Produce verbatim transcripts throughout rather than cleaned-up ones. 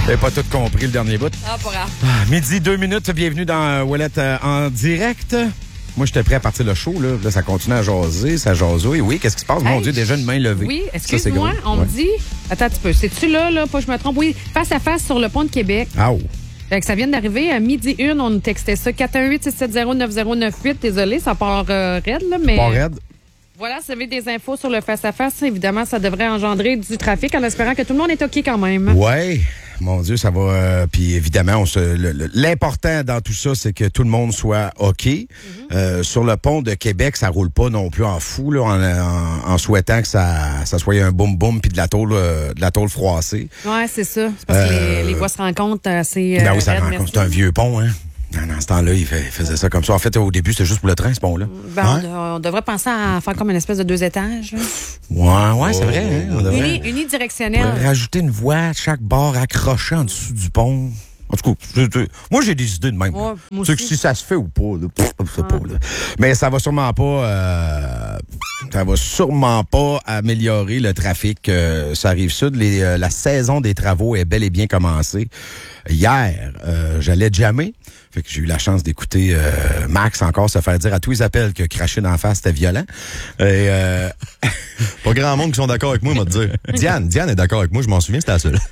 J'avais pas tout compris le dernier bout. Ah, pas grave. Ah, midi, deux minutes, bienvenue dans euh, Ouellette euh, en direct. Moi, j'étais prêt à partir le show. Là, là ça continue à jaser, ça jasouille. Oui, qu'est-ce qui se passe? Mon Hey, Dieu, déjà une main levée. Oui, Ça, c'est excuse-moi, gros. on Ouais. me dit... Attends un petit peu, c'est-tu là, là, pas que je me trompe? Oui, face à face sur le pont de Québec. Ah, oh. Fait que ça vient d'arriver à midi une, on nous textait ça. quatre un huit, six sept zéro, neuf zéro neuf huit. Désolé, ça part euh, raide, là, mais... Pas raide. Voilà, si vous avez des infos sur le face-à-face, évidemment, ça devrait engendrer du trafic en espérant que tout le monde est OK quand même. Ouais, mon Dieu, ça va. Euh, puis évidemment, on se, le- le- l'important dans tout ça, c'est que tout le monde soit OK. Mm-hmm. Euh, sur le pont de Québec, ça roule pas non plus en fou, là, en, en, en souhaitant que ça, ça soit un boum-boum puis de la tôle, euh, de la tôle froissée. Ouais, c'est ça. C'est parce que Euh, les, les voies se rencontrent assez. Ben euh, oui, ça raides, rencontre. merci. C'est un vieux pont, hein. Dans, dans ce temps-là, il, fait- il faisait ça comme ça. En fait, au début, c'était juste pour le train, ce pont-là. Ben, Ouais. on, on devrait penser à faire comme une espèce de deux étages. là. Ouais, ouais, c'est vrai. Hein? On devrait- Uni, on unidirectionnel. pourrait rajouter une voie à chaque bord accrochée en dessous du pont. En tout cas, c'est- c'est- moi, j'ai des idées de même. Ouais, moi Tu sais que aussi. si ça se fait ou pas, là, pff, je sais pas, là. Mais ça va sûrement pas, euh, ça va sûrement pas améliorer le trafic. Euh, ça arrive sud. Les, euh, la saison des travaux est bel et bien commencée. Hier, euh, j'allais jammer. Fait que j'ai eu la chance d'écouter euh, Max encore se faire dire à tous les appels que cracher d'en face, c'était violent. Et euh, Pas grand monde qui sont d'accord avec moi, moi te dire. Diane, Diane est d'accord avec moi, je m'en souviens, c'était la seule.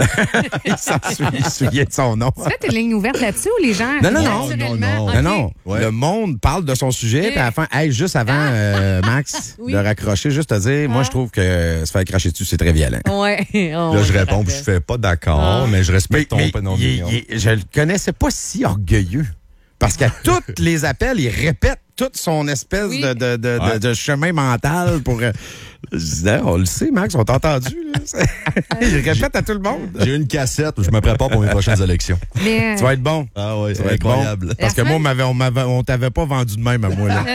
il s'en souvient, il se souvient de son nom. Tu fais une ligne ouverte là-dessus ou les gens. Non, non, non. naturellement, Non, non. OK. Non, non. Ouais. Le monde parle de son sujet, puis à la fin, hey, juste avant, euh, Max, Oui. de raccrocher, juste à dire, moi, Ah. je trouve que se faire cracher dessus, c'est très violent. Ouais. Oh, Là, je ouais, réponds, puis je fais pas d'accord, Ah. mais je respecte ton il- opinion. il- il- je le connaissais pas si orgueilleux. Parce qu'à tous les appels, il répète toute son espèce Oui. de, de, de, Ouais. de, de chemin mental pour... euh, je disais, on le sait, Max, on t'a entendu. Là. il répète à tout le monde. J'ai une cassette où je me prépare pour mes prochaines élections. Mais, Tu vas être bon. Ah oui, Ça c'est va être bon. incroyable. Parce que La moi, on semaine- m'avait, on, m'avait, on t'avait pas vendu de même à moi. Là.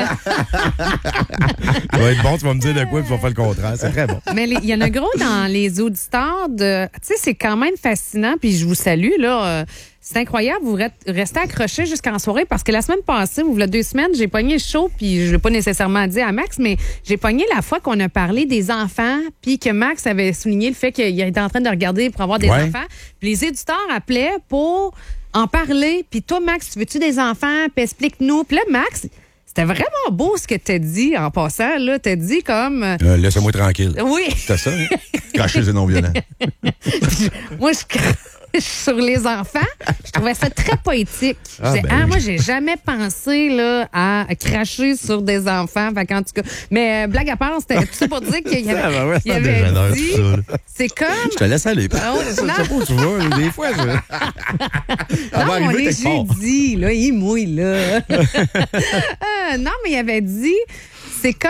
Ça va être bon, tu vas me dire de quoi, puis tu vas faire le contraire. C'est très bon. mais les- il y en a gros dans les auditeurs de. Tu sais, c'est quand même fascinant, puis je vous salue, là. euh, C'est incroyable, vous re- restez accrochés jusqu'en soirée parce que la semaine passée, ou il y a deux semaines, j'ai pogné le show, puis je ne l'ai pas nécessairement dit à Max, mais j'ai pogné la fois qu'on a parlé des enfants, puis que Max avait souligné le fait qu'il était en train de regarder pour avoir des Ouais. enfants. Puis les éditeurs appelaient pour en parler. Puis toi, Max, tu veux-tu des enfants? Puis explique-nous. Puis là, Max, c'était vraiment beau ce que tu as dit en passant. Là, tu as dit comme... euh, Euh, laisse-moi tranquille. oui, C'était ça, hein? Cracher les non-violents. moi, je crache sur les enfants. Je trouvais ça très poétique. Je Ah, disais, ben ah, oui. moi, j'ai jamais pensé là, à cracher sur des enfants. Fait qu'en tout cas, mais euh, blague à part, c'était tout ça pour dire qu'il y Ah, ben avait, ouais, il y ça avait dégénère, dit, tout ça, là. c'est comme... Je te laisse aller. Oh, Je sais non. pas où tu vas. là, Des fois, je... Ça va Non, on arriver est quelque part. jeudi, là, il mouille, là. Euh, non, mais il avait dit, c'est comme...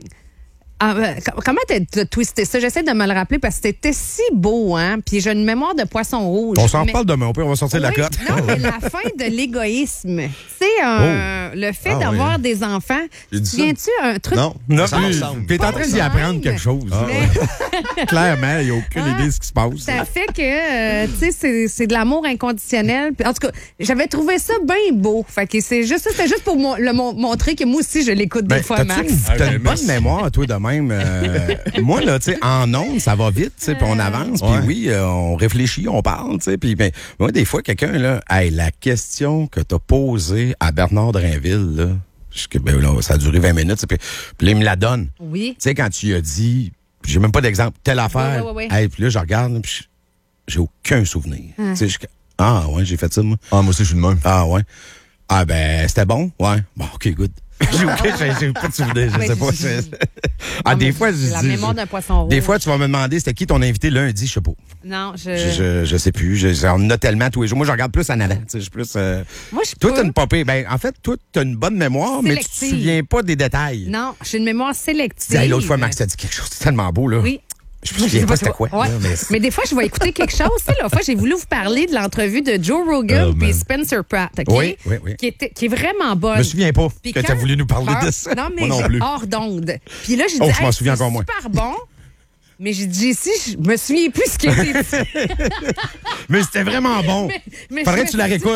Ah, euh, com- comment t'as t'as twisté ça? J'essaie de me le rappeler parce que c'était si beau, hein? Puis j'ai une mémoire de poisson rouge. On s'en Mais- reparle demain. Au pire, on va sortir de la Oui, cote. Non, mais la fin de l'égoïsme. C'est un le fait Ah, d'avoir oui. des enfants. J'ai dit Tu ça. viens-tu un truc? Non, Non, ça puis- ressemble. puis t'es en train d'y apprendre quelque chose. Mais Clairement, il n'y a aucune Ah. idée de ce qui se passe. ça fait que, euh, tu sais, c'est- c'est de l'amour inconditionnel. Puis, en tout cas, j'avais trouvé ça bien beau. Fait que c'est juste ça, c'était juste pour mo- le mon- montrer que moi aussi, je l'écoute des Ben, fois, t'as-tu Max. une, t'as Ah, ben, une bonne merci. mémoire, toi, de même. euh, moi, là, tu sais, en ondes, ça va vite, tu sais, puis on avance, puis Ouais. oui, euh, on réfléchit, on parle, tu sais, puis ben, moi, des fois, quelqu'un, là, hey, la question que t'as posée à Bernard Drainville, là, jusque- ben, là, ça a duré vingt minutes, tu sais, puis, puis là, il me la donne. Oui. Tu sais, quand tu lui as dit, j'ai même pas d'exemple, telle affaire, Ouais, ouais, ouais, hey, puis là, je regarde, puis j'ai aucun souvenir. Tu sais, je- ah, ouais, j'ai fait ça, moi. Ah, moi aussi, je suis de même. Ah, ouais. Ah, ben, c'était bon? Ouais. Bon, OK, good. J'ai aucun- j'ai- j'ai pas de souvenir, je Ouais, sais pas. je- je- Ah, Non, des mais fois, je c'est la dis- mémoire d'un poisson rouge. Des fois, tu vas me demander c'était qui ton invité lundi, je sais pas. Non, je. Je, je, je sais plus. Je, je- on en a tellement tous les jours. Moi, je regarde plus en avant. Tu sais, je suis plus. euh, Moi, je Toi, peux. t'as une popée. Ben, en fait, toi, t'as une bonne mémoire, mais tu te Sélective. souviens pas des détails. Non, j'ai une mémoire sélective. Hey, l'autre fois, Max t'a dit quelque chose. C'est tellement beau, là. Oui. Je me souviens pas c'était quoi. Ouais. là, mais... mais... des fois, je vais écouter quelque chose. Tu sais, l'autre fois, j'ai voulu vous parler de l'entrevue de Joe Rogan Oh, puis man. Spencer Pratt, OK? Oui, oui, oui. Qui, était, qui est vraiment bonne. Je me souviens pas Puis que quand- t'as voulu nous parler Hors- de ça. Non, mais Moi non plus. hors d'onde. Puis là, j'ai dit, Oh, je m'en hey, souviens c'est encore moins. super bon. Mais j'ai dit, si, je me souviens plus ce qui a été dit. Mais c'était vraiment bon. mais Faudrait je que tu me la suis dit- réécoutes.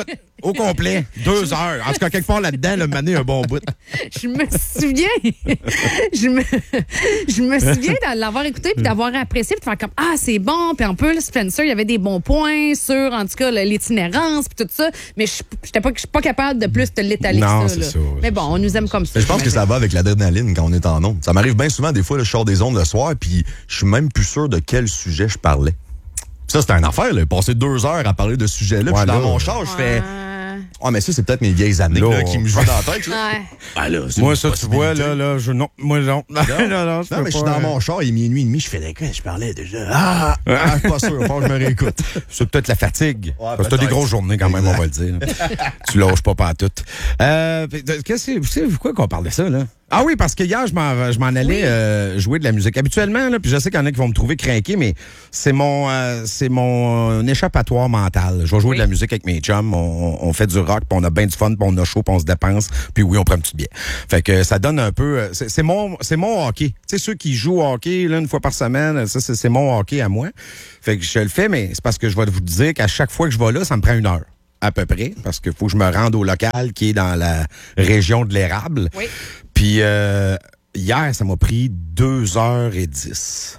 Au complet. Deux heures. En tout cas, quelque part là-dedans, le mané un bon bout. Je me souviens, je me, je me souviens de l'avoir écouté puis d'avoir apprécié puis de faire comme ah c'est bon puis en plus Spencer il y avait des bons points sur en tout cas l'itinérance puis tout ça mais je j'étais pas je suis pas capable de plus te l'étaler Non, que ça, c'est là. ça, Mais c'est bon, on nous aime comme ça. Mais je pense que ça va avec l'adrénaline quand on est en ondes. Ça m'arrive bien souvent, des fois, là, je sors des ondes le soir, puis je suis même plus sûr de quel sujet je parlais. Puis ça, c'était une affaire, là. Passer deux heures à parler de ce sujet-là, puis Ouais, dans là, mon char, je fais. Ouais. Ah, mais ça, c'est peut-être mes vieilles années Là, là, qui me jouent dans la tête. Là. Ouais. Ben là, c'est Moi, une ça, tu vois, possibilité. là, là, je, non, moi, non. Non, non, non, je Non, peux mais je suis pas, dans euh, mon char, il est minuit et demi, je fais des quoi, je parlais déjà. Ah, ah, je suis pas sûr, faut que je me réécoute. C'est peut-être la fatigue. Ouais, Parce que t'as des peut-être. grosses journées quand même, Exact. on va le dire. Tu lâches pas pantoute. Euh, qu'est-ce que c'est, pourquoi qu'on parle de ça, là? Ah oui, parce que hier, je m'en, je m'en allais euh, jouer de la musique. Habituellement, là, puis je sais qu'il y en a qui vont me trouver craqué, mais c'est mon euh, c'est mon euh, échappatoire mental. Je vais jouer Oui. de la musique avec mes chums, on, on fait du rock, puis on a bien du fun, puis on a chaud, puis on se dépense, puis oui, on prend un petit billet. Fait que ça donne un peu... euh, C'est, c'est mon c'est mon hockey. Tu sais, ceux qui jouent au hockey là, une fois par semaine, ça, c'est, c'est mon hockey à moi. Fait que je le fais, mais c'est parce que je vais vous dire qu'à chaque fois que je vais là, ça me prend une heure. À peu près, parce qu'il faut que je me rende au local qui est dans la région de l'érable. Oui. Puis euh, hier, ça m'a pris deux heures et dix.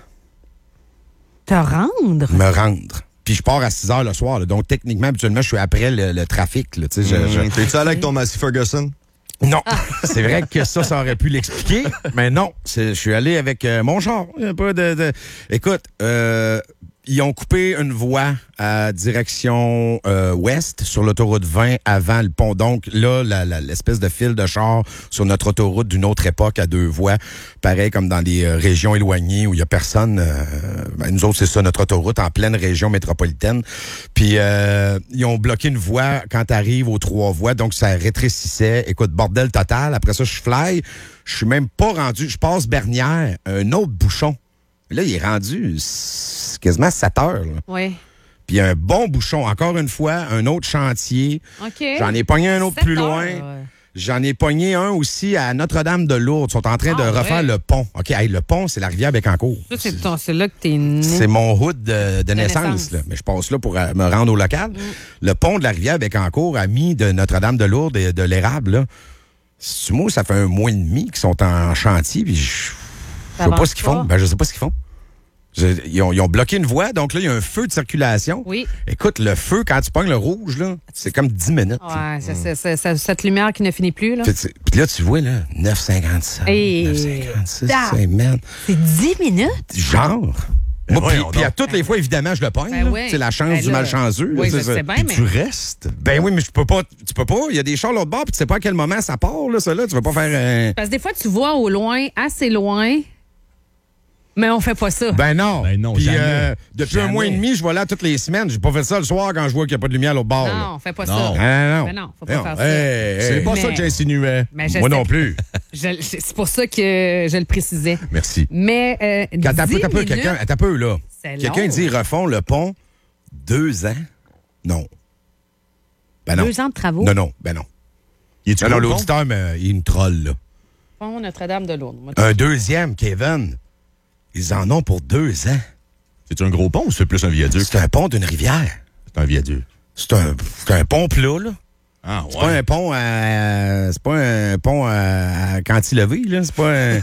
Te rendre? Me rendre. Puis je pars à six heures le soir. Là. Donc techniquement, habituellement, je suis après le, le trafic. Là, tu sais, je- je- Hum, T'es-tu allé avec ton Massey Ferguson? Non, c'est vrai que ça, ça aurait pu l'expliquer, mais non, c'est- je suis allé avec euh, mon char. Il y a pas de, de... Écoute, euh, ils ont coupé une voie à direction euh, ouest sur l'autoroute vingt avant le pont. Donc là, la, la- l'espèce de fil de char sur notre autoroute d'une autre époque à deux voies, pareil comme dans les euh, régions éloignées où il y a personne. Euh, ben, nous autres, c'est ça, notre autoroute en pleine région métropolitaine. Puis euh, ils ont bloqué une voie quand tu arrives aux trois voies, donc ça rétrécissait. Écoute, bordel total. Après ça, je fly. Je suis même pas rendu. Je passe Bernière, un autre bouchon. Là, il est rendu s- quasiment sept heures. là. Oui. Puis il y a un bon bouchon. Encore une fois, un autre chantier. OK. J'en ai pogné un autre Sept plus heures, loin. ouais. J'en ai pogné un aussi à Notre-Dame-de-Lourdes. Ils sont en train de Ah, refaire ouais. le pont. OK, hey, le pont, c'est la rivière Bécancour. Ça, c'est, ton- c'est là que t'es né. C'est mon hood de, de naissance. naissance. Là. Mais je passe là pour euh, me rendre au local. Le pont de la rivière Bécancour, ami de Notre-Dame-de-Lourdes et de l'Érable, là, c'est moi, ça fait un mois et demi qu'ils sont en chantier. Puis je je Ça sais pas avance ce qu'ils font. pas. Ben, je sais pas ce qu'ils font. Je- ils, ont, ils ont bloqué une voie, donc là, il y a un feu de circulation. Oui. Écoute, le feu, quand tu pognes le rouge, là, c'est comme dix minutes. Ouais, c'est, c'est, c'est- c'est- cette lumière qui ne finit plus, là. Puis tu- puis là, tu vois, là, neuf cinquante-sept, Hey. neuf cinquante-six, Ah. c'est man. C'est dix minutes? Genre. Moi, puis, voyons puis à donc. toutes les fois, évidemment, je le pogne. Ben là. oui. C'est la chance Ben du là, malchanceux. là, Oui, c'est je ça. sais bien, Puis mais... tu restes. Ben oui, mais je peux pas. Tu peux pas. Il y a des chars l'autre bord, puis tu sais pas à quel moment ça part, là, ça, là. Tu vas pas faire un. Parce que des fois, tu vois au loin, assez loin, mais on fait pas ça. Ben non. Ben non, Puis jamais. euh, depuis Jamais. un mois et demi, je vais là toutes les semaines. J'ai pas fait ça le soir quand je vois qu'il n'y a pas de lumière à l'autre bord. là. non, on fait pas Non. ça. Ah, non, non. Ben non, faut pas Non, faire ça. hey, C'est hey. pas Mais- ça que j'insinuais. Mais je Moi sais- non plus. je- c'est pour ça que je le précisais. Merci. Mais euh, Quand t'as peu, dix t'as peu, minutes, quelqu'un, t'as peu, là. c'est Quelqu'un long. dit ils refont le pont deux ans. Non. Ben non. Deux ans de travaux. Non, non, ben non. Il est-tu Non, non, gros, le l'auditeur, mais il me troll, là. Pont Notre-Dame-de-Lourdes. Moi, Un deuxième, Kevin. Ils en ont pour deux ans. pont? C'est un gros pont ou c'est plus un viaduc? C'est un pont d'une rivière. C'est un viaduc. C'est un, c'est un pont plat, là. Ah, C'est pas un pont à. C'est pas un pont à, à cantilever, là. C'est pas un.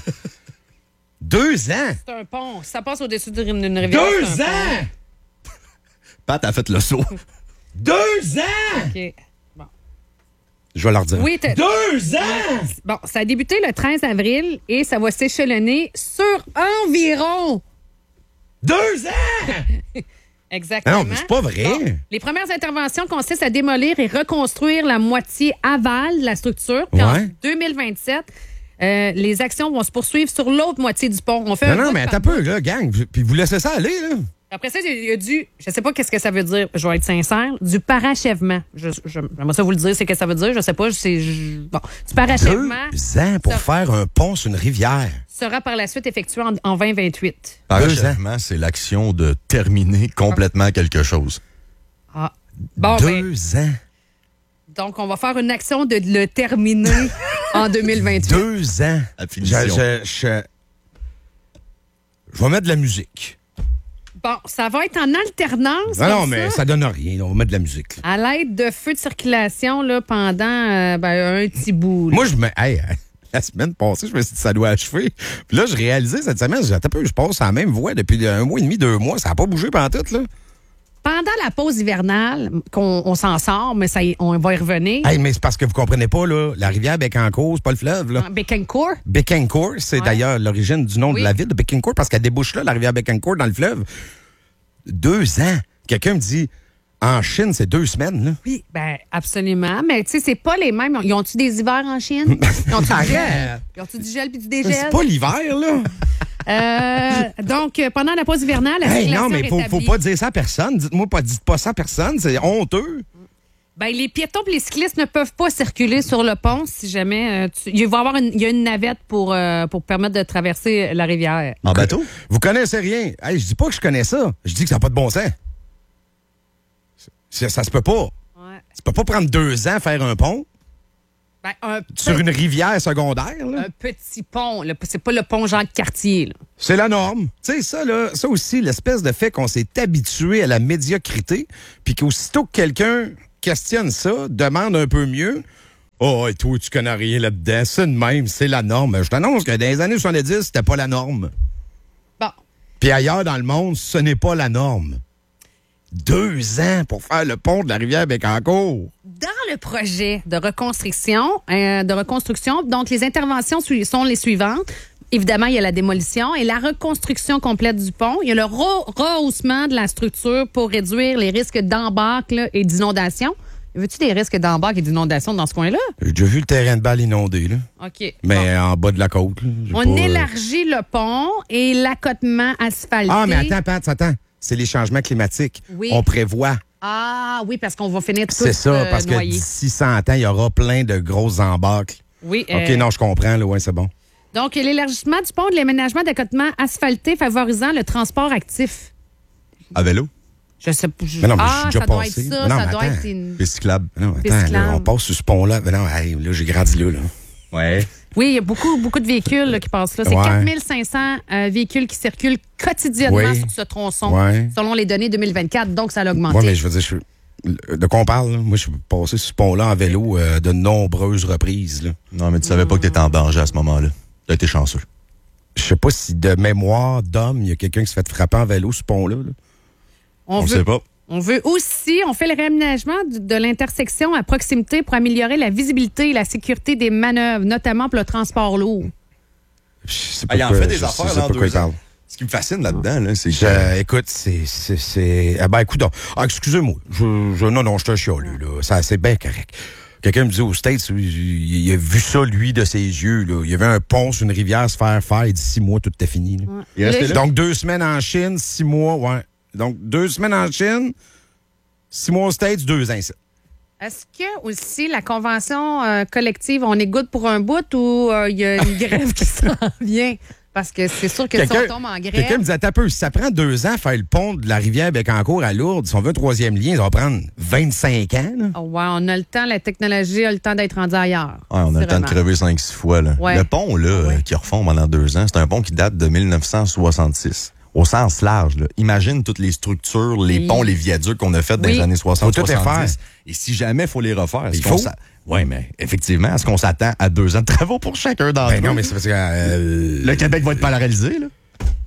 Deux ans! C'est un pont. Ça passe au-dessus d'une d'une rivière. Deux c'est un ans! Pat a fait le saut. Deux ans! pont. OK. Bon. Je vais leur dire. Oui, t'as- Deux ans! bon, ça a débuté le treize avril et ça va s'échelonner sur environ. Deux ans! Exactement. Non, mais c'est pas vrai. Bon, les premières interventions consistent à démolir et reconstruire la moitié aval de la structure. Puis en Ouais. deux mille vingt-sept, euh, les actions vont se poursuivre sur l'autre moitié du pont. On fait Non, un non, bout mais par attends un peu, là, gang. Puis vous laissez ça aller, là. Après ça, il y a du, je sais pas qu'est-ce que ça veut dire, je vais être sincère, du parachèvement. Je, je, j'aimerais ça vous le dire, c'est qu'est-ce que ça veut dire, je sais pas, c'est, je- bon, du parachèvement Deux ans pour Ça- faire un pont sur une rivière. sera par la suite effectué en, en vingt vingt-huit. Parachèvement, c'est l'action de terminer complètement quelque chose. Ah. Bon, ben, Deux ans. donc on va faire une action de le terminer en deux mille vingt-huit. Deux ans. À Je, finition. je, je, je vais mettre de la musique. Bon, ça va être en alternance. Non, non, comme mais ça, ça donne rien. là. On va mettre de la musique. là. à l'aide de feux de circulation là, pendant euh, ben, un petit bout. là. Moi, je me. Hey, la semaine passée, je me suis dit, ça doit achever. Puis là, je réalisais cette semaine, j'ai dit, attends un peu, je passe à la même voie depuis un mois et demi, deux mois. Ça n'a pas bougé pendant tout, là. Pendant la pause hivernale, qu'on on s'en sort, mais ça, y- on va y revenir. Hey, mais c'est parce que vous comprenez pas, là. La rivière Bécancour, c'est pas le fleuve, là. En Bécancour. Bécancour, c'est Ouais. d'ailleurs l'origine du nom Oui. de la ville de Bécancour, parce qu'elle débouche là, la rivière Bécancour, dans le fleuve. Deux ans. Quelqu'un me dit, en Chine, c'est deux semaines, là. Oui, ben absolument. Mais tu sais, c'est pas les mêmes. Ils ont-tu des hivers en Chine? Ils ont-tu du gel? Arrête. Ils ont-tu du gel puis du C'est dégel? pas l'hiver, là. Euh, donc, euh, pendant la pause hivernale, la Hey, circulation non, mais faut, faut rétablie. pas dire ça à personne. Dites-moi pas, dites pas ça à personne. C'est honteux. Ben, les piétons et les cyclistes ne peuvent pas circuler sur le pont si jamais... euh, tu- il va y avoir une, il y a une navette pour, euh, pour permettre de traverser la rivière. En bateau? Vous connaissez rien. Hey, je dis pas que je connais ça. Je dis que ça n'a pas de bon sens. Ça, ça se peut pas. Ouais. Tu peux pas prendre deux ans à faire un pont Ben, un, sur pe- une rivière secondaire, là. un petit pont. là. C'est pas le pont Jacques-Cartier. là. C'est la norme. Tu sais, ça, là, ça aussi, l'espèce de fait qu'on s'est habitué à la médiocrité, puis qu'aussitôt que quelqu'un questionne ça, demande un peu mieux, oh, et toi, tu connais rien là-dedans, c'est de même, c'est la norme. Je t'annonce que dans les années soixante-dix, c'était pas la norme. Bon. Puis ailleurs dans le monde, ce n'est pas la norme. Deux ans pour faire le pont de la rivière Bécancour. Dans le projet de reconstruction, euh, de reconstruction, donc les interventions su- sont les suivantes. Évidemment, il y a la démolition et la reconstruction complète du pont. Il y a le re- rehaussement de la structure pour réduire les risques d'embarque là, et d'inondation. Veux-tu des risques d'embarque et d'inondation dans ce coin-là? J'ai déjà vu le terrain de balle inondé, là. OK. Mais en bas de la côte, là. J'ai On pas, euh, élargit le pont et l'accotement asphalté. Ah, mais attends, Pat, attends. C'est les changements climatiques. Oui. On prévoit. Ah oui, parce qu'on va finir tout C'est ça, euh, parce que noyé. d'ici cent ans, il y aura plein de grosses embarques. Oui, OK, euh, non, je comprends, là, ouais, c'est bon. Donc, l'élargissement du pont de l'aménagement d'accotement asphalté favorisant le transport actif. À vélo? Je sais pas. je- Mais non, mais je suis ah, déjà ça doit passé. être ça. Mais non, ça mais doit attends. être une... Les cyclables? Non, Piste attends, là, cyclable. on passe sur ce pont-là. Mais non, hey, là, j'ai grandi là, là. Ouais. Oui, il y a beaucoup, beaucoup de véhicules là, qui passent là. C'est Ouais. quatre mille cinq cents euh, véhicules qui circulent quotidiennement Oui. sur ce tronçon, Ouais. selon les données deux mille vingt-quatre. Donc, ça a augmenté. Oui, mais je veux dire, je- de quoi on parle, là? Moi, je suis passé sur ce pont-là en vélo euh, de nombreuses reprises, là. Non, mais tu savais pas que t'étais en danger à ce moment-là. T'as été chanceux. Je sais pas si de mémoire d'homme, il y a quelqu'un qui se fait frapper en vélo sur ce pont-là. là. on, On veut, sait pas. on veut aussi, on fait le réaménagement de, de l'intersection à proximité pour améliorer la visibilité et la sécurité des manœuvres, notamment pour le transport lourd. Je sais Ah, il en quoi- fait des je affaires sais dans pas quoi deux il parle. ans. Ce qui me fascine là-dedans, là, c'est que... Je- écoute, c'est. c'est, c'est ah ben, écoute, donc. Ah, excusez-moi. Je, je, non, non, je te chiale, là. Ça, c'est bien correct. Quelqu'un me dit aux States, il, il a vu ça, lui, de ses yeux, là. Il y avait un pont sur une rivière se faire faire, il dit six mois, tout était fini, là. Il est resté Le- là? Donc, deux semaines en Chine, six mois, ouais. Donc, deux semaines en Chine, six mois aux States, deux ans ici. Est-ce que aussi la convention euh, collective, on est good pour un bout ou euh, il y a une grève qui s'en vient? Parce que c'est sûr que si on tombe en Quelqu'un grève... me dit, attends un peu, si ça prend deux ans à faire le pont de la rivière Bécancour à Lourdes, si on veut un troisième lien, ça va prendre vingt-cinq ans, là. Oh, ouais, on a le temps, la technologie a le temps d'être rendue ailleurs. Ouais, on a le temps de Vraiment. crever cinq six fois. Là. Ouais. Le pont là, Ouais. euh, qui refont pendant deux ans, c'est un pont qui date de mille neuf cent soixante-six. Au sens large. Là. Imagine toutes les structures, les Oui. ponts, les viaducs qu'on a fait dans Oui. les années soixante Faut tout soixante-dix. refaire. Et si jamais il faut les refaire, est-ce Il qu'on faut. s'a- Oui, mais effectivement, est-ce qu'on s'attend à deux ans de travaux pour chacun d'entre Ben eux? non, mais c'est parce que. euh, Le Québec va être paralysé, là.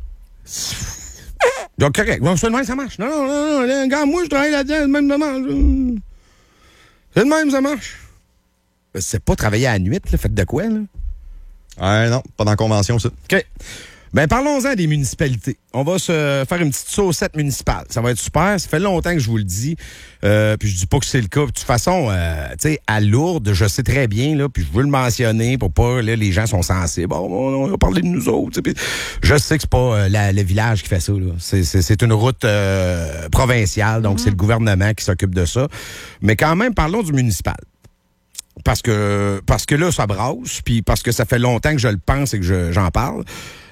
Donc, correct. Bon, c'est de même, ça marche. Non, non, non, non. là, Regarde, moi, je travaille là-dedans, c'est de même, ça marche. C'est de même, ça marche. Ben, c'est pas travailler à la nuit, là. Faites de quoi, là? Ouais, non, pas dans la convention, ça. OK. Ben, parlons-en des municipalités. On va se faire une petite saucette municipale. Ça va être super. Ça fait longtemps que je vous le dis. Euh, puis je dis pas que c'est le cas. De toute façon, euh, tu sais, à Lourdes, je sais très bien, là, puis je veux le mentionner pour pas, là, les gens sont sensibles. Bon, on va parler de nous autres. Puis je sais que c'est pas euh, la- le village qui fait ça, là. C'est, c'est, c'est une route euh, provinciale, donc c'est le gouvernement qui s'occupe de ça. Mais quand même, parlons du municipal. Parce que parce que là, ça brasse, puis parce que ça fait longtemps que je le pense et que je- j'en parle.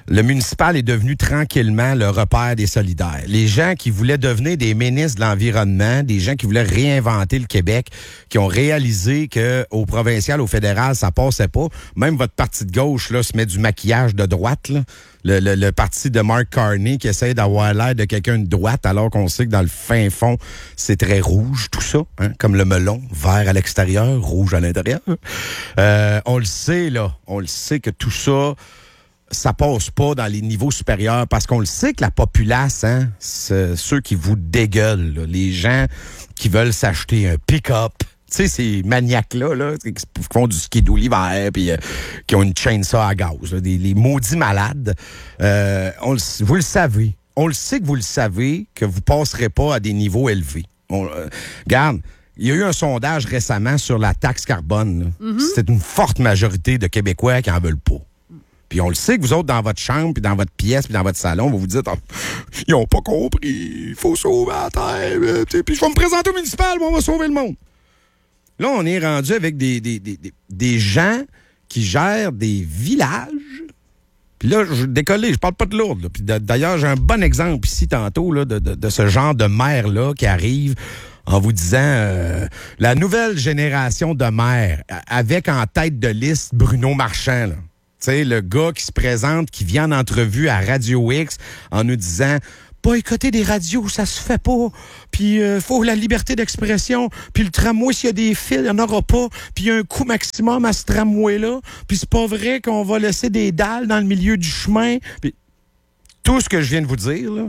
le municipal est devenu tranquillement le repère des solidaires. Les gens qui voulaient devenir des ministres de l'Environnement, des gens qui voulaient réinventer le Québec, qui ont réalisé que au provincial, au fédéral, ça passait pas. Même votre parti de gauche là se met du maquillage de droite, là. Le, le, le parti de Mark Carney qui essaie d'avoir l'air de quelqu'un de droite, alors qu'on sait que dans le fin fond, c'est très rouge, tout ça, hein, comme le melon, vert à l'extérieur, rouge à l'intérieur. Euh, on le sait, là. On le sait que tout ça, ça passe pas dans les niveaux supérieurs parce qu'on le sait que la populace, hein, c'est ceux qui vous dégueulent, là, les gens qui veulent s'acheter un pick-up, tu sais, ces maniaques-là, là, qui font du skidoo l'hiver, puis euh, qui ont une chainsaw à gaz, là, des les maudits malades. Euh, on le, vous le savez. On le sait que vous le savez, que vous passerez pas à des niveaux élevés. On, euh, regarde, il y a eu un sondage récemment sur la taxe carbone. Mm-hmm. C'est une forte majorité de Québécois qui en veulent pas. Puis on le sait que vous autres, dans votre chambre, puis dans votre pièce, puis dans votre salon, vous vous dites oh, « Ils ont pas compris, il faut sauver la terre, puis je vais me présenter au municipal, on va sauver le monde. » Là, on est rendu avec des, des, des, des gens qui gèrent des villages. Puis là, je décolle, je parle pas de Lourdes. Puis d'ailleurs, j'ai un bon exemple ici tantôt là, de, de, de ce genre de maire-là qui arrive en vous disant euh, la nouvelle génération de maires avec en tête de liste Bruno Marchand, là. Tu sais, le gars qui se présente, qui vient en entrevue à Radio X en nous disant boycotter des radios, ça se fait pas. Puis euh, faut la liberté d'expression. Puis le tramway, s'il y a des fils, il n'y en aura pas. Puis il y a un coût maximum à ce tramway-là. Puis c'est pas vrai qu'on va laisser des dalles dans le milieu du chemin. Puis tout ce que je viens de vous dire, là,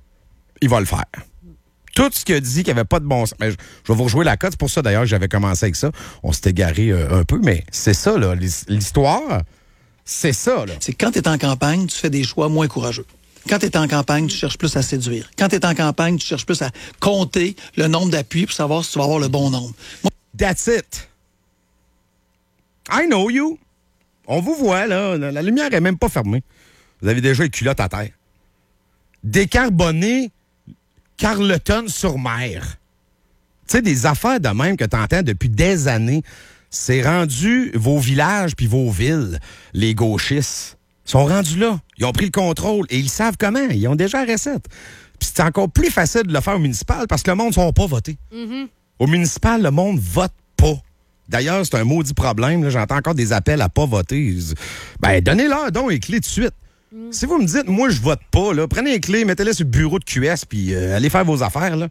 il va le faire. Tout ce qu'il a dit qu'il n'y avait pas de bon sens. Mais je, je vais vous rejouer la cote. C'est pour ça, d'ailleurs, que j'avais commencé avec ça. On s'était égaré euh, un peu, mais c'est ça, là. L'histoire, c'est ça, là. C'est quand tu es en campagne, tu fais des choix moins courageux. Quand tu es en campagne, tu cherches plus à séduire. Quand tu es en campagne, tu cherches plus à compter le nombre d'appuis pour savoir si tu vas avoir le bon nombre. Moi... That's it. I know you. On vous voit, là. La lumière est même pas fermée. Vous avez déjà les culottes à terre. Décarboner Carleton-sur-Mer. Tu sais, des affaires de même que tu entends depuis des années. C'est rendu vos villages puis vos villes, les gauchistes. Ils sont rendus là. Ils ont pris le contrôle et ils savent comment. Ils ont déjà la recette. Puis c'est encore plus facile de le faire au municipal parce que le monde ne va pas voter. Mm-hmm. Au municipal, le monde vote pas. D'ailleurs, c'est un maudit problème. Là. J'entends encore des appels à pas voter. Ben, donnez-leur donc les clés de suite. Mm. Si vous me dites, moi, je vote pas, là, prenez les clés, mettez-les sur le bureau de Q S puis euh, allez faire vos affaires, là.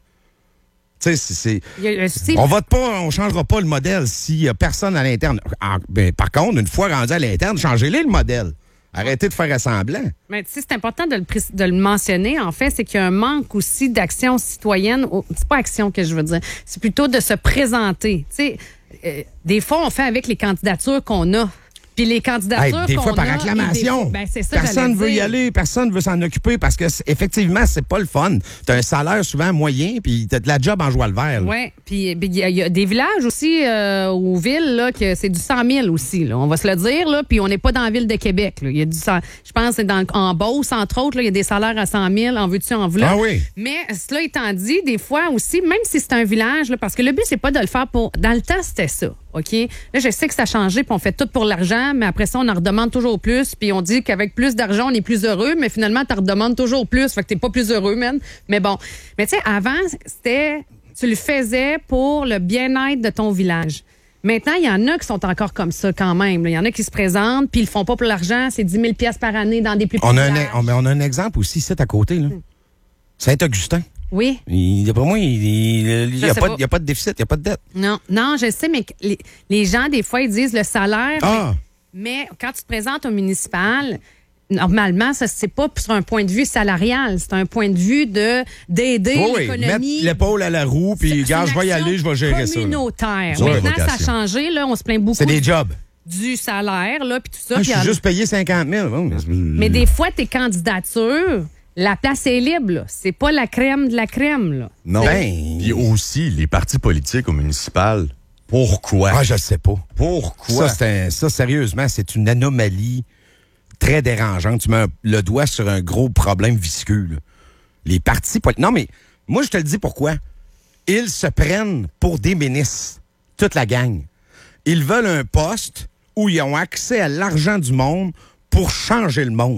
Tu sais, c'est, c'est, on vote pas, on changera pas le modèle s'il y a personne à l'interne. En, ben, par contre, une fois rendu à l'interne, changez-les le modèle. Arrêtez de faire assemblant. Mais tu sais, c'est important de le, de le mentionner, en fait, c'est qu'il y a un manque aussi d'action citoyenne. C'est pas action que je veux dire, c'est plutôt de se présenter. Tu sais, euh, des fois, on fait avec les candidatures qu'on a. Puis les candidatures hey, des qu'on fois par a, acclamation. Des... Ben, c'est ça, personne veut y aller, personne veut s'en occuper parce que effectivement, c'est pas le fun. T'as un salaire souvent moyen, puis t'as de la job en joie le vert. Oui, puis il y, y a des villages aussi euh, ou villes là que c'est du cent mille aussi. Là, on va se le dire là. Puis on n'est pas dans la ville de Québec. Il y a du, je pense que c'est dans en Beauce entre autres. Il y a des salaires à cent mille. En veux-tu en vouloir. Ah oui. Mais cela étant dit, des fois aussi, même si c'est un village, là, parce que le but c'est pas de le faire pour. Dans le temps c'était ça. OK? Là, je sais que ça a changé, puis on fait tout pour l'argent, mais après ça, on en redemande toujours plus, puis on dit qu'avec plus d'argent, on est plus heureux, mais finalement, tu en redemandes toujours plus, fait que t'es pas plus heureux, man. Mais bon. Mais tu sais, avant, c'était... Tu le faisais pour le bien-être de ton village. Maintenant, il y en a qui sont encore comme ça quand même. Il y en a qui se présentent, puis ils le font pas pour l'argent, c'est dix mille dollars par année dans des plus petits on a un, villages. on, on a un exemple aussi, c'est à côté, là. Hmm. Saint-Augustin. Oui. D'après moi, il n'y a, a pas de déficit, il n'y a pas de dette. Non, non, je sais, mais les, les gens, des fois, ils disent le salaire. Ah. Mais, mais quand tu te présentes au municipal, normalement, ça c'est pas sur un point de vue salarial, c'est un point de vue de d'aider oui, l'économie. Mettre l'épaule à la roue, puis gars, je vais y aller, je vais gérer ça. Communautaire. Maintenant, ça a changé, là, on se plaint beaucoup. C'est des jobs. Du salaire, là, puis tout ça. Ah, je suis juste payé cinquante mille. Bon, mais, mais des fois, tes candidatures... La place est libre, là. C'est pas la crème de la crème, là. Non. Ben... Puis aussi, les partis politiques au municipal, pourquoi? Ah, je sais pas. Pourquoi? Ça, c'est un, ça sérieusement, c'est une anomalie très dérangeante. Tu mets un, le doigt sur un gros problème visqueux, là. Les partis politiques... Non, mais moi, je te le dis pourquoi. Ils se prennent pour des ministres. Toute la gang. Ils veulent un poste où ils ont accès à l'argent du monde pour changer le monde.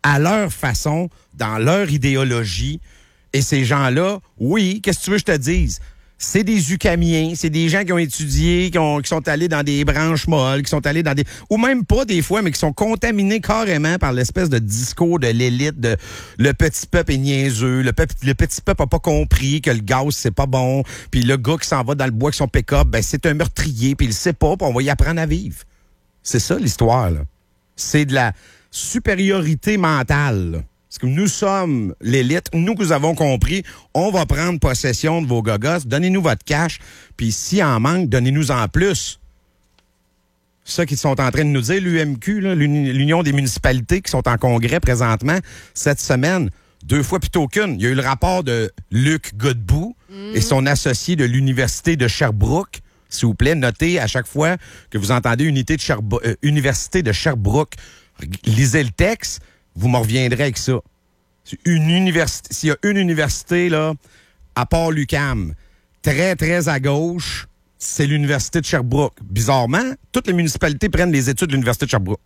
à leur façon, dans leur idéologie. Et ces gens-là, oui, qu'est-ce que tu veux que je te dise? C'est des Ucamiens, c'est des gens qui ont étudié, qui, ont, qui sont allés dans des branches molles, qui sont allés dans des... Ou même pas des fois, mais qui sont contaminés carrément par l'espèce de discours de l'élite, de le petit peuple est niaiseux, le, peuple, le petit peuple a pas compris que le gaz, c'est pas bon, puis le gars qui s'en va dans le bois avec son pick-up, ben c'est un meurtrier, puis il sait pas, puis on va y apprendre à vivre. C'est ça l'histoire, là. C'est de la supériorité mentale, là. Parce que nous sommes l'élite, nous que vous avons compris, on va prendre possession de vos gogos, donnez-nous votre cash, puis s'il en manque, donnez-nous en plus. C'est ça qu'ils sont en train de nous dire, l'U M Q, là, l'Union des municipalités qui sont en congrès présentement, cette semaine, deux fois plutôt qu'une. Il y a eu le rapport de Luc Godbout mmh. et son associé de l'Université de Sherbrooke. S'il vous plaît, notez à chaque fois que vous entendez unité de Sherbrooke, euh, Université de Sherbrooke, lisez le texte. Vous me reviendrez avec ça. Une université, s'il y a une université, là, à part l'U Q A M, très, très à gauche, c'est l'Université de Sherbrooke. Bizarrement, toutes les municipalités prennent les études de l'Université de Sherbrooke.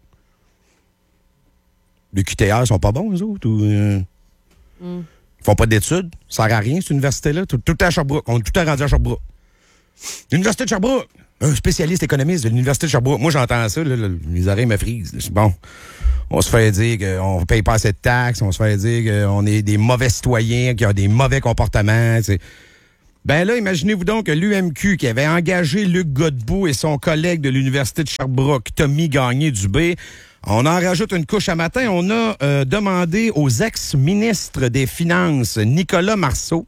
Les Q T R sont pas bons, eux autres? Ou, euh, mm. Ils font pas d'études? Ça sert à rien, cette université-là? Tout, tout est à Sherbrooke. On est tout à rendu à Sherbrooke. L'Université de Sherbrooke! Un spécialiste économiste de l'Université de Sherbrooke. Moi, j'entends ça, là, là, les oreilles me frisent. C'est bon. On se fait dire qu'on ne paye pas assez de taxes, on se fait dire qu'on est des mauvais citoyens, qu'il y a des mauvais comportements. T'sais. Ben là, imaginez-vous donc que l'U M Q, qui avait engagé Luc Godbout et son collègue de l'Université de Sherbrooke, Tommy Gagné-Dubé, on en rajoute une couche à matin. On a euh, demandé aux ex-ministres des Finances, Nicolas Marceau.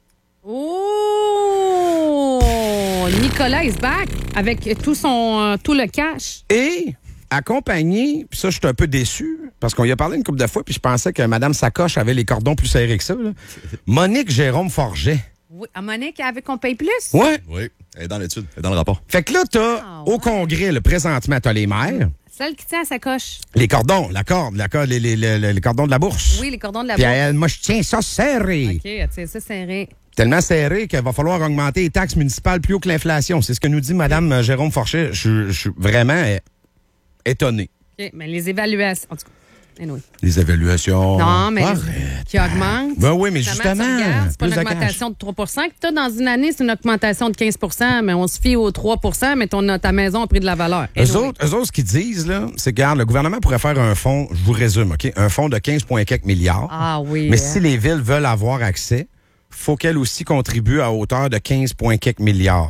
Oh! Nicolas is back avec tout, son, euh, tout le cash. Et... accompagné, puis ça, je suis un peu déçu, parce qu'on y a parlé une couple de fois, puis je pensais que Mme Sacoche avait les cordons plus serrés que ça. Là. Monique Jérôme Forget. Oui, à Monique, elle veut qu'on paye plus? Oui. Oui, elle est dans l'étude, elle est dans le rapport. Fait que là, t'as, ah, au ouais. Congrès, là, présentement, t'as les maires. Celle qui tient à sa coche. Les cordons, la corde, la corde les, les, les, les cordons de la bourse. Oui, les cordons de la puis bourse. Puis elle, moi, je tiens ça serré. OK, elle tient ça serré. Tellement serré qu'il va falloir augmenter les taxes municipales plus haut que l'inflation. C'est ce que nous dit Mme Jérôme Forget. Je, je suis vraiment étonné. OK, mais les évaluations... En tout cas, anyway. Les évaluations... Non, mais Arrête. qui augmentent. Ben oui, mais justement... Regardes, c'est pas plus une de augmentation de, de trois pour cent que tu as dans une année, c'est une augmentation de quinze pour cent, mais on se fie aux trois pour cent, mais ton, ta maison a pris de la valeur. Eux anyway. autres, eux autres, ce qu'ils disent, là, c'est que, regarde, le gouvernement pourrait faire un fonds, je vous résume, OK? Un fonds de quinze virgule quatre milliards. Ah oui. Mais si les villes veulent avoir accès, faut qu'elles aussi contribuent à hauteur de quinze virgule quatre milliards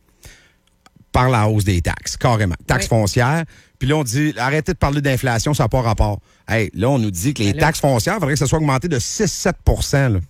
par la hausse des taxes, carrément. Taxes oui. foncières. Puis là, on dit, arrêtez de parler d'inflation, ça n'a pas rapport. Hey, là, on nous dit que les taxes foncières, il faudrait que ça soit augmenté de six à sept pour cent. Là.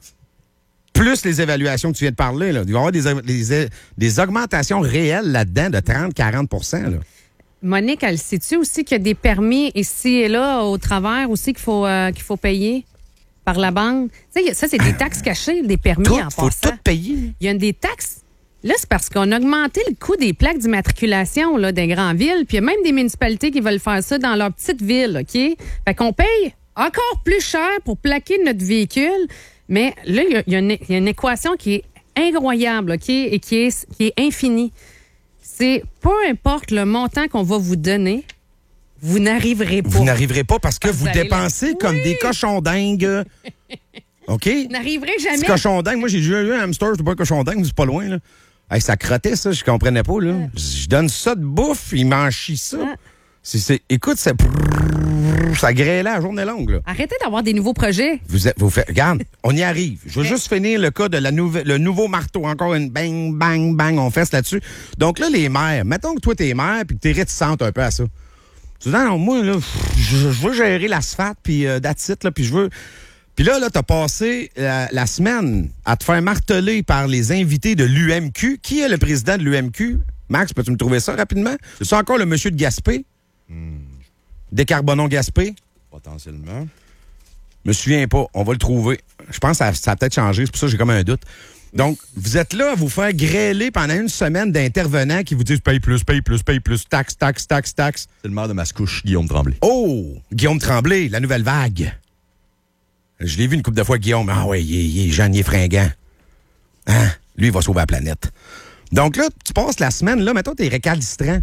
Plus les évaluations que tu viens de parler. Là. Il va y avoir des, des, des augmentations réelles là-dedans de trente à quarante pour cent. Là. Monique, elle sait-tu aussi qu'il y a des permis ici et là, au travers aussi, qu'il faut, euh, qu'il faut payer par la banque? Tu sais, ça, c'est des taxes cachées, des permis tout, en passant. Il faut tout payer. Il y a des taxes. Là, c'est parce qu'on a augmenté le coût des plaques d'immatriculation là, des grandes villes, puis il y a même des municipalités qui veulent faire ça dans leur petite ville, OK? Fait qu'on paye encore plus cher pour plaquer notre véhicule, mais là, il y a, il y a, une, il y a une équation qui est incroyable, OK? Et qui est, qui est infinie. C'est peu importe le montant qu'on va vous donner, vous n'arriverez pas. Vous n'arriverez pas parce que parce vous dépensez comme oui. des cochons dingues. OK? Vous n'arriverez jamais. C'est cochon dingue. Moi, j'ai eu un hamster, je ne pas un cochon dingue, c'est pas loin, là. Hey, ça crottait, ça, je comprenais pas, là. Ah. Je donne ça de bouffe, il m'en chie ça. Ah. C'est, c'est, écoute, ça, ça grêlait la journée longue, là. Arrêtez d'avoir des nouveaux projets. Vous, êtes, vous faites, regarde, on y arrive. Je veux ouais. juste finir le cas de la nouvelle, le nouveau marteau. Encore une bang, bang, bang, on fesse là-dessus. Donc là, les maires, mettons que toi, t'es maire puis que t'es réticente un peu à ça. Tu dis, non, moi, là, je, je veux gérer l'asphalte puis euh, that's it, là, puis je veux... Puis là, là, t'as passé la, la semaine à te faire marteler par les invités de l'U M Q. Qui est le président de l'U M Q? Max, peux-tu me trouver ça rapidement? C'est encore le monsieur de Gaspé? Hmm. Décarbonons-Gaspé? Potentiellement. Je me souviens pas. On va le trouver. Je pense que ça, ça a peut-être changé. C'est pour ça que j'ai comme un doute. Donc, vous êtes là à vous faire grêler pendant une semaine d'intervenants qui vous disent paye plus, paye plus, paye plus, taxe, taxe, taxe, taxe. C'est le maire de Mascouche, Guillaume Tremblay. Oh! Guillaume Tremblay, la nouvelle vague. Je l'ai vu une couple de fois, Guillaume. Ah oui, il est, il est jeune, il est fringant. Hein? Lui, il va sauver la planète. Donc là, tu passes la semaine, là, mettons, t'es récalcitrant.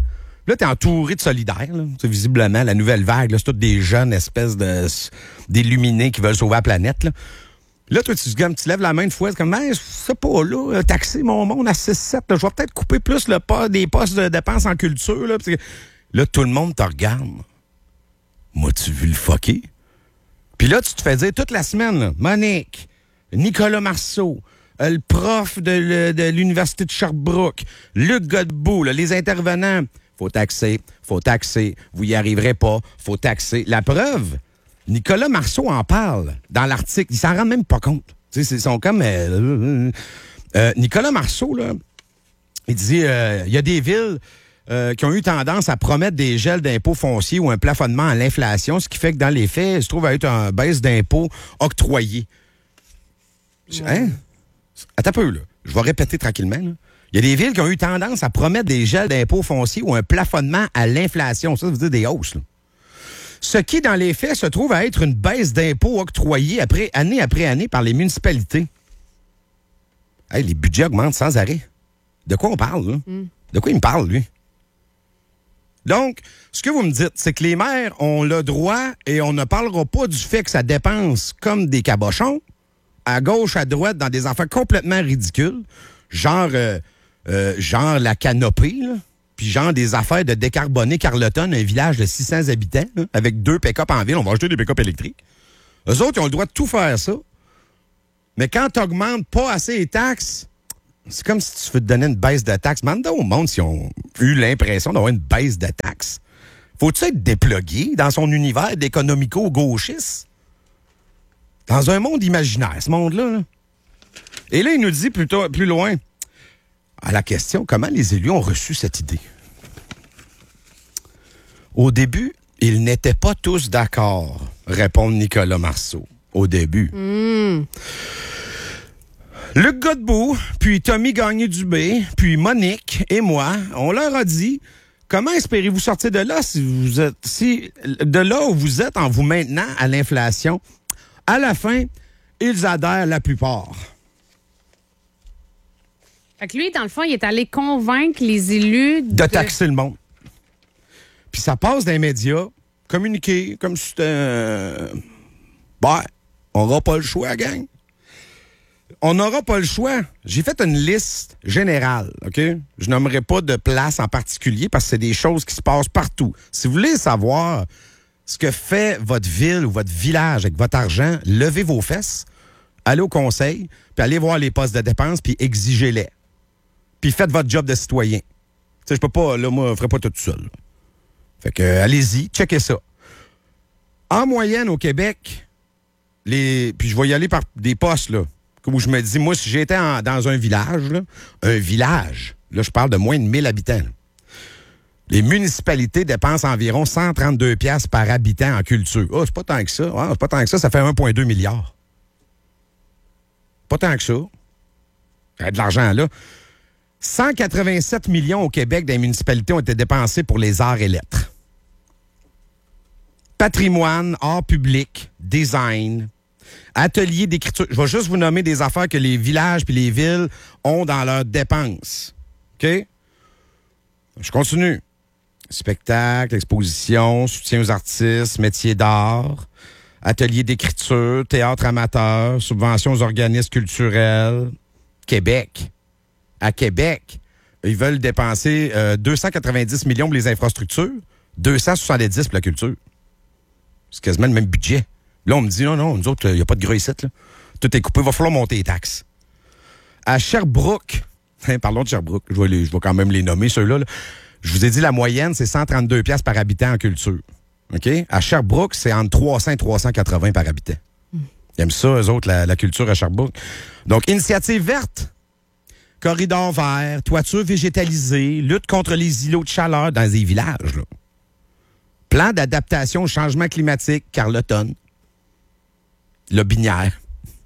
Là, t'es entouré de solidaires, là. C'est visiblement la nouvelle vague, là. C'est tous des jeunes espèces de d'illuminés qui veulent sauver la planète, là. Là, toi, tu, tu lèves la main une fois, c'est comme, hey, je sais pas, là, taxer mon monde à six sept, là, je vais peut-être couper plus le pas des postes de dépenses en culture, là. Parce que là, tout le monde te regarde. Moi, tu veux le fucker? Puis là, tu te fais dire toute la semaine, là, Monique, Nicolas Marceau, euh, le prof de, le, de l'Université de Sherbrooke, Luc Godbout, là, les intervenants, faut taxer, faut taxer, vous y arriverez pas, faut taxer. La preuve, Nicolas Marceau en parle dans l'article. Il s'en rend même pas compte. Tu sais, ils sont comme... Euh, euh, Nicolas Marceau, là, il dit, euh, il y a des villes euh, qui ont eu tendance à promettre des gels d'impôts fonciers ou un plafonnement à l'inflation, ce qui fait que dans les faits, il se trouve à être une baisse d'impôts octroyée. Hein? Attends un peu, là. Je vais répéter tranquillement, là. Il y a des villes qui ont eu tendance à promettre des gels d'impôts fonciers ou un plafonnement à l'inflation. Ça, ça veut dire des hausses, là. Ce qui, dans les faits, se trouve à être une baisse d'impôts octroyée après, année après année par les municipalités. Hey, les budgets augmentent sans arrêt. De quoi on parle, là? Mm. De quoi il me parle, lui? Donc, ce que vous me dites, c'est que les maires ont le droit et on ne parlera pas du fait que ça dépense comme des cabochons, à gauche, à droite, dans des affaires complètement ridicules, genre, euh, euh, genre la canopée, là. Puis genre des affaires de décarboner Carleton, un village de six cents habitants, là, avec deux pick-up en ville. On va acheter des pick-up électriques. Eux autres, ils ont le droit de tout faire ça. Mais quand tu n'augmentes pas assez les taxes, c'est comme si tu veux te donner une baisse de taxes. Demande au monde s'ils ont eu l'impression d'avoir une baisse de taxes. Faut-tu être déplugué dans son univers d'économico-gauchiste? Dans un monde imaginaire, ce monde-là. Là. Et là, il nous dit plutôt, plus loin... À la question, comment les élus ont reçu cette idée? Au début, ils n'étaient pas tous d'accord, répond Nicolas Marceau. Au début. Mm. Luc Godbout, puis Tommy Gagné-Dubé, puis Monique et moi, on leur a dit, comment espérez-vous sortir de là si vous êtes, si, de là où vous êtes en vous maintenant à l'inflation? À la fin, ils adhèrent la plupart. Fait que lui, dans le fond, il est allé convaincre les élus de... de taxer le monde. Puis ça passe dans les médias, communiquer, comme si c'était... Euh... Ben, on n'aura pas le choix, gang. On n'aura pas le choix. J'ai fait une liste générale, OK? Je nommerai pas de place en particulier parce que c'est des choses qui se passent partout. Si vous voulez savoir ce que fait votre ville ou votre village avec votre argent, levez vos fesses, allez au conseil, puis allez voir les postes de dépenses, puis exigez-les. Puis faites votre job de citoyen. Tu sais, je peux pas, là, moi, je ferai pas tout seul. Là. Fait que, euh, allez-y, checkez ça. En moyenne, au Québec, les, puis je vais y aller par des postes, là, où je me dis, moi, si j'étais en, dans un village, là, un village, là, je parle de moins de mille habitants, là, les municipalités dépensent environ cent trente-deux piastres par habitant en culture. Ah, oh, c'est pas tant que ça. Ah, c'est pas tant que ça, ça fait un virgule deux milliard. Pas tant que ça. Il y a de l'argent, là. cent quatre-vingt-sept millions au Québec des municipalités ont été dépensés pour les arts et lettres. Patrimoine, art public, design, atelier d'écriture. Je vais juste vous nommer des affaires que les villages puis les villes ont dans leurs dépenses. OK? Je continue. Spectacle, exposition, soutien aux artistes, métiers d'art, atelier d'écriture, théâtre amateur, subventions aux organismes culturels. Québec. À Québec, ils veulent dépenser euh, deux cent quatre-vingt-dix millions pour les infrastructures, deux cent soixante-dix pour la culture. C'est quasiment le même budget. Là, on me dit, non, non, nous autres, il n'y a pas de gras ici, là. Tout est coupé, il va falloir monter les taxes. À Sherbrooke, hein, parlons de Sherbrooke, je vais, les, je vais quand même les nommer, ceux-là. Là. Je vous ai dit, la moyenne, c'est cent trente-deux piastres par habitant en culture. OK? À Sherbrooke, c'est entre trois cents et trois cent quatre-vingts par habitant. Mm. Ils aiment ça, eux autres, la, la culture à Sherbrooke. Donc, initiative verte. Corridor vert, toiture végétalisée, lutte contre les îlots de chaleur dans les villages. Là. Plan d'adaptation au changement climatique, Carleton. Lobinière.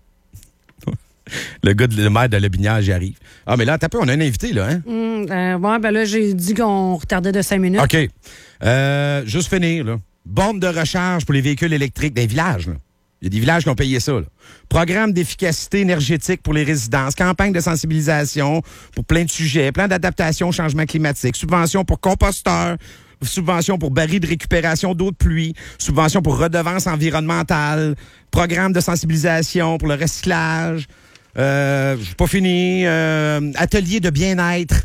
Le gars, de, le maire de Lobinière, j'y arrive. Ah, mais là, t'as peu, on a un invité, là, hein? Mmh, euh, ouais, ben là, j'ai dit qu'on retardait de cinq minutes. OK. Euh, juste finir, là. Borne de recharge pour les véhicules électriques des villages, là. Il y a des villages qui ont payé ça. Là. Programme d'efficacité énergétique pour les résidences, campagne de sensibilisation pour plein de sujets, plan d'adaptation au changement climatique, subvention pour composteurs, subvention pour barils de récupération d'eau de pluie, subvention pour redevance environnementale, programme de sensibilisation pour le recyclage, euh, j'ai pas fini, euh, atelier de bien-être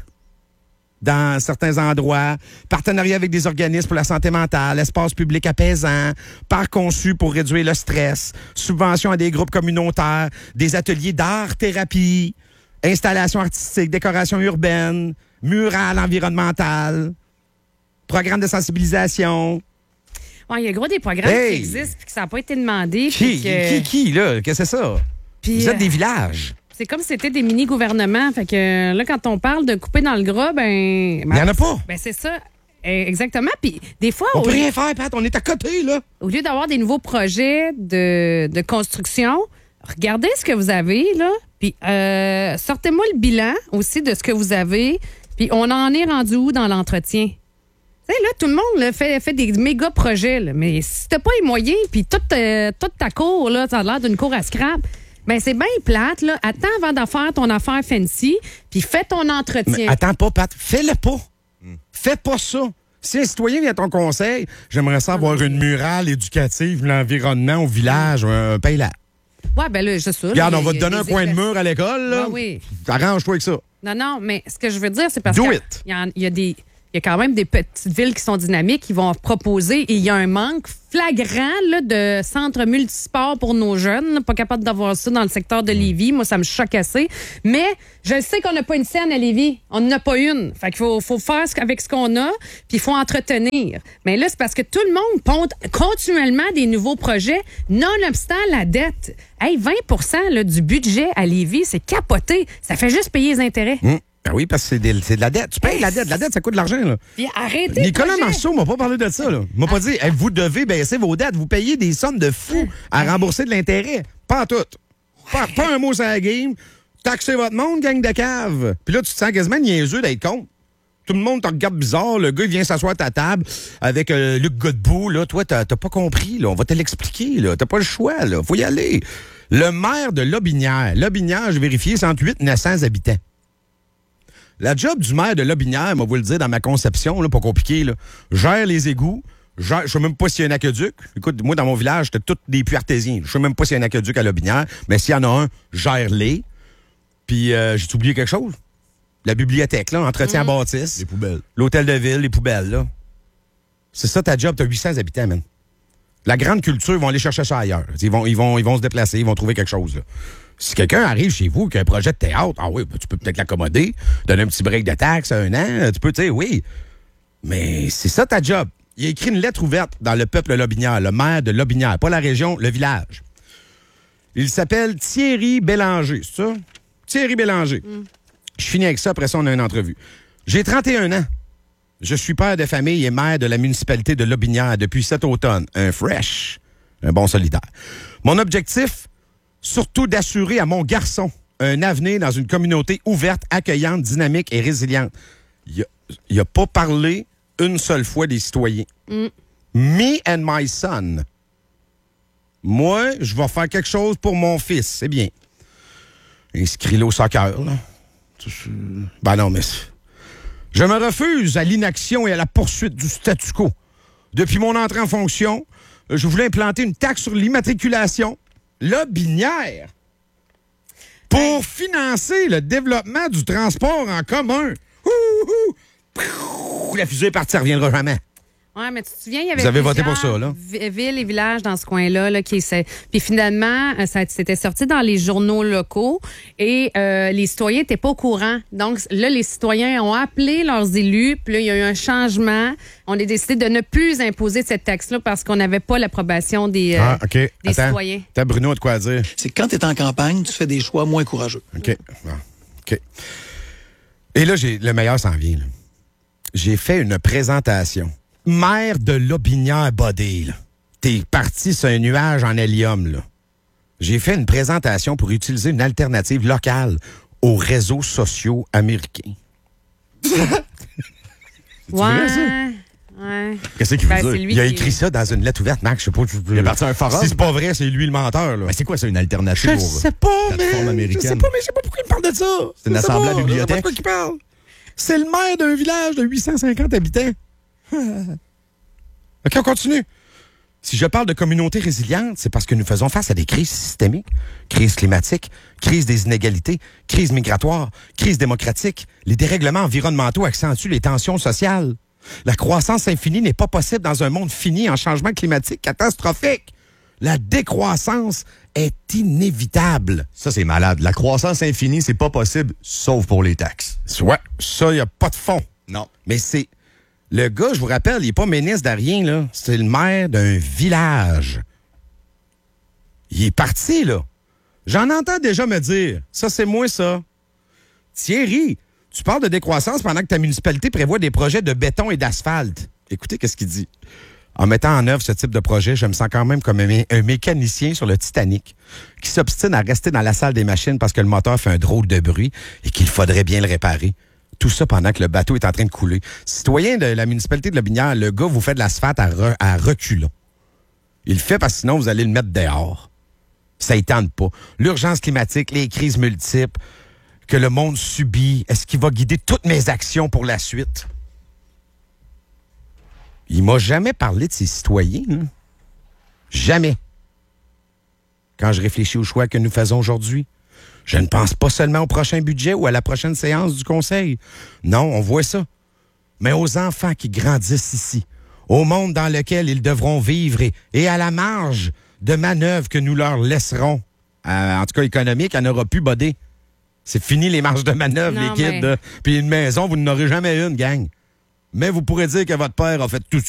dans certains endroits, partenariat avec des organismes pour la santé mentale, espace public apaisant, parc conçu pour réduire le stress, subvention à des groupes communautaires, des ateliers d'art-thérapie, installation artistique, décoration urbaine, mural environnemental, programme de sensibilisation. Ouais, il y a gros des programmes Hey! qui existent puis que ça n'a pas été demandé. Qui, puis que- qui, qui, là? Qu'est-ce que c'est ça? Puis, Vous êtes euh, des villages. C'est comme si c'était des mini-gouvernements. Fait que là, quand on parle de couper dans le gras, ben. Il n'y en a pas. Ben, c'est ça. Eh, Exactement. Puis des fois, On au, peut rien faire, Pat. On est à côté, là. au lieu d'avoir des nouveaux projets de, de construction, regardez ce que vous avez, là. Puis euh, sortez-moi le bilan aussi de ce que vous avez. Puis on en est rendu où dans l'entretien? Tu sais, là, tout le monde là, fait, fait des méga projets, là. Mais si t'as pas les moyens, puis toute, euh, toute ta cour, là, ça a l'air d'une cour à scrap, ben c'est bien plate, là. Attends avant d'en faire ton affaire fancy, puis fais ton entretien. Mais attends pas, Pat. Fais-le pas. Fais pas ça. Si un citoyen vient à ton conseil, j'aimerais ça avoir une murale éducative, l'environnement au village, un paye-la. Ouais, ben là, je sais. Regarde, là, on va il te y a donner un des coin de éclair- mur à l'école, là. Ouais, oui. Arrange-toi avec ça. Non, non, mais ce que je veux dire, c'est parce Do qu'il it. y, en- il y a des. Il y a quand même des petites villes qui sont dynamiques, qui vont proposer, et il y a un manque flagrant là, de centres multisports pour nos jeunes. Là, pas capable d'avoir ça dans le secteur de Lévis. Moi, ça me choque assez. Mais je sais qu'on n'a pas une scène à Lévis. On n'en a pas une. Fait qu'il faut, faut faire ce- avec ce qu'on a, puis il faut entretenir. Mais là, c'est parce que tout le monde ponte continuellement des nouveaux projets, nonobstant la dette. Hey, vingt pour cent là, du budget à Lévis, c'est capoté. Ça fait juste payer les intérêts. Hum. Ben oui, parce que c'est, des- c'est de la dette. Tu payes de la dette. La dette, ça coûte de l'argent, là. Puis arrêtez le Nicolas projet. Marceau m'a pas parlé de ça, là. Il m'a pas dit, hey, vous devez baisser vos dettes. Vous payez des sommes de fous à rembourser de l'intérêt. Pas en tout. Pas, pas un mot sur la game. Taxez votre monde, gang de cave. Puis là, tu te sens quasiment niaiseux d'être con. Tout le monde te regarde bizarre. Le gars, il vient s'asseoir à ta table avec euh, Luc Godbout. Là, toi, t'as, t'as pas compris. Là. On va te l'expliquer. Là. T'as pas le choix. Là. Faut y aller. Le maire de Lotbinière. Lotbinière, j'ai vérifié, cent huit neuf cents habitants. La job du maire de Lotbinière, moi, vous le dire dans ma conception, là, pas compliqué, là, gère les égouts. Gère, je sais même pas s'il y a un aqueduc. Écoute, moi, dans mon village, c'était tous des puits artésiens. Je sais même pas s'il y a un aqueduc à Lotbinière, mais s'il y en a un, gère-les. Puis, euh, j'ai oublié quelque chose? La bibliothèque, là, entretien à bâtisse. Les poubelles. L'hôtel de ville, les poubelles, là. C'est ça ta job, t'as huit cents habitants, man. La grande culture, ils vont aller chercher ça ailleurs. Ils vont, ils vont, ils vont se déplacer, ils vont trouver quelque chose, là. Si quelqu'un arrive chez vous qui a un projet de théâtre, ah oui, ben, tu peux peut-être l'accommoder, donner un petit break de taxe un an, tu peux, tu sais, oui. Mais c'est ça ta job. Il a écrit une lettre ouverte dans le peuple Lotbinière, le maire de Lotbinière, pas la région, le village. Il s'appelle Thierry Bélanger, c'est ça? Thierry Bélanger. Je finis avec ça, après ça, on a une entrevue. J'ai trente et un ans. Je suis père de famille et maire de la municipalité de Lotbinière depuis cet automne. Un fresh, un bon solidaire. Mon objectif, surtout d'assurer à mon garçon un avenir dans une communauté ouverte, accueillante, dynamique et résiliente. Il n'a pas parlé une seule fois des citoyens. Mm. Me and my son. Moi, je vais faire quelque chose pour mon fils, c'est bien. Inscris-le au soccer, là. Ben non, mais... Je me refuse à l'inaction et à la poursuite du statu quo. Depuis mon entrée en fonction, je voulais implanter une taxe sur l'immatriculation, Lotbinière, pour Hey. financer le développement du transport en commun. Ouh, ouh. Pouh, la fusée est partie, elle reviendra jamais. Oui, mais tu te souviens, il y avait Vous avez voté plusieurs pour ça, là? vi- villes et villages dans ce coin-là. Là, qui essaient- Puis finalement, euh, ça c'était sorti dans les journaux locaux et euh, les citoyens n'étaient pas au courant. Donc là, les citoyens ont appelé leurs élus. Puis là, il y a eu un changement. On a décidé de ne plus imposer cette taxe-là parce qu'on n'avait pas l'approbation des, euh, Ah, OK. des Attends. citoyens. T'as Bruno a de quoi dire. C'est que quand tu es en campagne, tu fais des choix moins courageux. OK. Bon. OK. Et là, j'ai, le meilleur s'en vient. Là. J'ai fait une présentation. Maire de Lotbinière Bodé, là. T'es parti sur un nuage en hélium, là. J'ai fait une présentation pour utiliser une alternative locale aux réseaux sociaux américains. Ouais. vrai, ça? Ouais. Qu'est-ce qu'il veut Ben, dire? c'est lui Il a qui- écrit ça dans une lettre ouverte, Max. Je sais pas. Il est parti à un forum? Si c'est pas vrai, c'est lui le menteur, là. Mais c'est quoi ça, une alternative Je pour sais pas, plateforme mais. américaine? Je sais pas, mais je sais pas pourquoi il parle de ça. C'est une Je sais assemblée pas, à bibliothèque? Je sais pas de quoi il parle. C'est le maire d'un village de huit cent cinquante habitants. OK, on continue. Si je parle de communauté résiliente, c'est parce que nous faisons face à des crises systémiques. Crise climatique, crise des inégalités, crise migratoire, crise démocratique. Les dérèglements environnementaux accentuent les tensions sociales. La croissance infinie n'est pas possible dans un monde fini en changement climatique catastrophique. La décroissance est inévitable. Ça, c'est malade. La croissance infinie, c'est pas possible, sauf pour les taxes. Ouais, ça, il n'y a pas de fond. Non. Mais c'est... Le gars, je vous rappelle, il n'est pas ministre de rien, là. C'est le maire d'un village. Il est parti, là. J'en entends déjà me dire, ça, c'est moi, ça. Thierry, tu parles de décroissance pendant que ta municipalité prévoit des projets de béton et d'asphalte. Écoutez, qu'est-ce qu'il dit. En mettant en œuvre ce type de projet, je me sens quand même comme un, mé- un mécanicien sur le Titanic qui s'obstine à rester dans la salle des machines parce que le moteur fait un drôle de bruit et qu'il faudrait bien le réparer. Tout ça pendant que le bateau est en train de couler. Citoyen de la municipalité de Lobinière, le gars vous fait de l'asphalte à, re- à reculons. Il le fait parce que sinon, vous allez le mettre dehors. Ça ne tente pas. L'urgence climatique, les crises multiples que le monde subit, est-ce qu'il va guider toutes mes actions pour la suite? Il m'a jamais parlé de ses citoyens. Hein? Jamais. Quand je réfléchis aux choix que nous faisons aujourd'hui, je ne pense pas seulement au prochain budget ou à la prochaine séance du Conseil. Non, on voit ça. Mais aux enfants qui grandissent ici, au monde dans lequel ils devront vivre et, et à la marge de manœuvres que nous leur laisserons. Euh, en tout cas, économique, il n'y en aura plus, bodé. C'est fini les marges de manœuvre, Non, les kids. mais- là. Puis une maison, vous n'en aurez jamais une, gang. Mais vous pourrez dire que votre père a fait tout